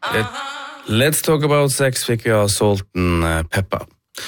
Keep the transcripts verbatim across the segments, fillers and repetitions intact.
Let's talk about sex, fikk vi av Salten Peppa.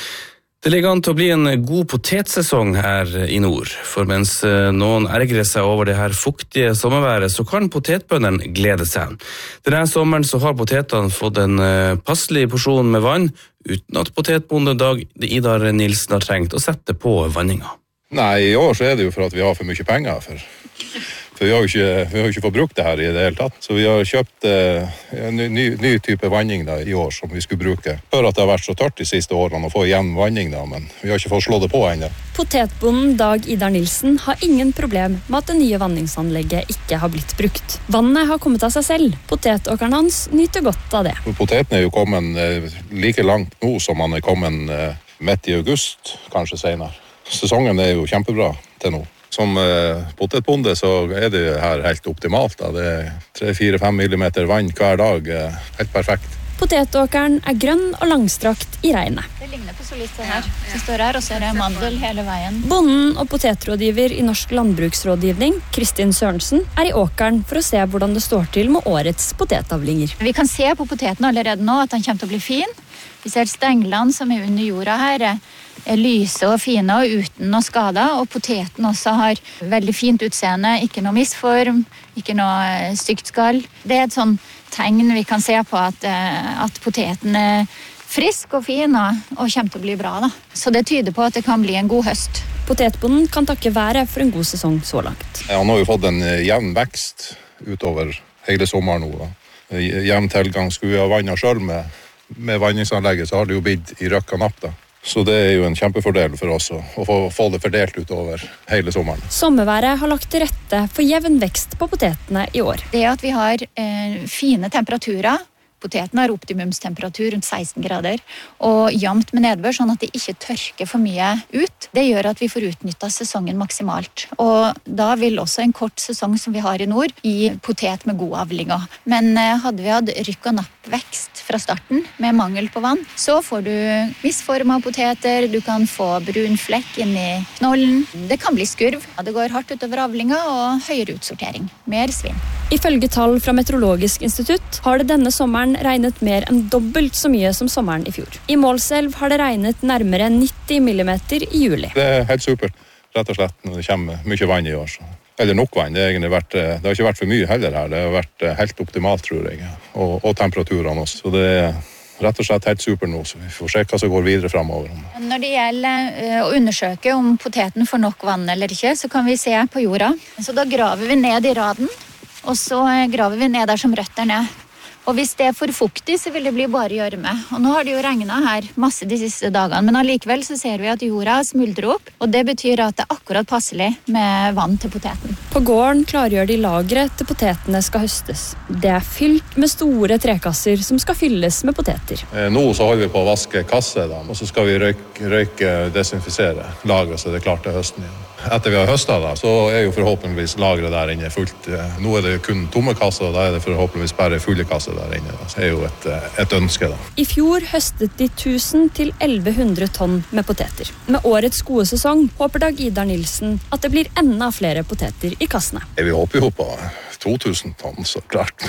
Det ligger an til å bli en god potetsesong her i nord, for mens noen ergrer seg over det her fuktige sommerværet, så kan potetbøndene glede seg. Denne sommeren så har potetene fått en passelig porsjon med vann, uten at potetbonde Dag Idar Nilsen har trengt å sette på vanninga. Nei, i år så er det jo for at vi har for mye penger, for... For vi har jo ikke, vi har jo ikke fått brukt det her i det hele tatt. Så vi har kjøpt eh, en ny, ny type vanning da, i år som vi skulle bruke. Før at det har vært så tørt de siste årene å få igjen vanning da, men vi har ikke fått slå det på ennå. Potetbonden Dag Idar Nilsen har ingen problem med at det nye vanningsanlegget ikke har blitt brukt. Vannet har kommet av seg selv. Potetåkeren hans nyter godt av det. Poteten er jo kommet eh, like langt nå som han er kommet eh, midt i august, kanskje senere. Sesongen er jo kjempebra til nå. Som eh, potetbonde så er det her helt optimalt. Da. Det er tre fire fem millimeter vann hver dag. Eh, helt perfekt. Potetåkeren er grønn og langstrakt i regnet. Det ligner på solister her. Det står her, og så er det mandel hele veien. Bonden og potetrådgiver i Norsk Landbruksrådgivning, Kristin Sørensen, er i åkeren for å se hvordan det står til med årets potetavlinger. Vi kan se på poteten allerede nå at den kommer til å bli fin. Vi ser stenglene som er under jorda her, er lyse og fine og uten noe skada, og poteten også har veldig fint utseende, ikke noe misform, ikke noe stygt skall. Det er et sånn tegn vi kan se på at, at poteten er frisk og fin og, og kommer til å bli bra. Da. Så det tyder på at det kan bli en god høst. Potetbonden kan takke været for en god sesong så langt. Ja, han har jo fått en jevn vekst utover hele sommeren nå. Da. Jevn tilgang skulle vi ha vannet selv med. Med vanningsanlegget så har det jo blitt i røkk og napp da. Så det er jo en kjempefordel for oss å, å få, få det fordelt utover hele sommeren. Sommerværet har lagt til rette for jevn vekst på potetene i år. Det at vi har eh, fine temperaturer, poteten har optimumstemperatur rundt seksten grader, og jevnt med nedbør, sånn at det ikke tørker for mye ut. Det gjør at vi får utnyttet sesongen maksimalt. Og da vil også en kort sesong som vi har i nord, gi potet med god avling. Men eh, hadde vi hatt rykk og nappvekst fra starten, med mangel på vann, så får du misforma poteter, du kan få brun flekk inn i knollen. Det kan bli skurv. Det går hardt utover avlinga og høyere utsortering. Mer svinn. Ifølge tall fra Meteorologisk institutt har det denne sommeren regnet mer enn dobbelt så mye som sommeren i fjor. I Målselv har det regnet nærmere nitti millimeter i juli. Det er helt supert, rett og slett, når det kommer mye vann i år. Så. Eller nok vann, det har, egentlig vært, det har ikke vært for mye heller her. Det har vært helt optimalt, tror jeg, og, og temperaturene også. Så det er rett og slett helt super nå, så vi får se hva som går videre fremover. Når det gjelder å undersøke om poteten får nok vann eller ikke, så kan vi se på jorda. Så da graver vi ned i raden, og så graver vi ned der som røtter ned. Og hvis det er for fuktig, så vil det bli bare gjørme. Og nå har det jo regnet her masse de siste dagene, men allikevel så ser vi at jorda smuldrer opp, og det betyr at det er akkurat passelig med vann til poteten. På gården klargjør de lagret til potetene skal høstes. Det er fylt med store trekasser som skal fylles med poteter. Nå så holder vi på å vaske kasse, da, og så skal vi røyke, røyke desinfisere lagret så det er klart til høsten igjen. Etter vi har høstet da, så er jo forhåpentligvis lagret der inne fullt. Nå er det kun tomme kasser, og da er det forhåpentligvis bare fulle kasser der inne. Det er jo et, et ønske da. I fjor høstet de tusen til elleve hundre tonn med poteter. Med årets gode sesong håper Dag Idar Nilsen at det blir enda flere poteter i kassene. Vi håper jo på to tusen tonn, så klart.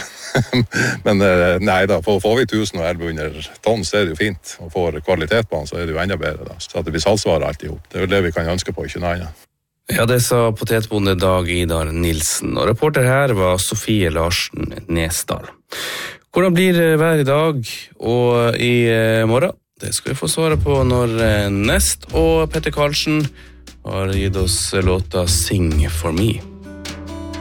Men nei da, får vi tusen og elleve hundre tonn, så er det jo fint. Og får kvalitet på den, så er det jo enda bedre da. Så at det blir salgsvarer alt i hop. Det er jo det vi kan ønske på, ikke noe annet. Ja, det sa potetbonde Dag Idar Nilsen, og reporter her var Sofie Larsen Nesdal. Hvordan blir været i dag og i morgen? Det skal vi få svare på når nest, og Petter Karlsen har gitt oss låta Sing for Me.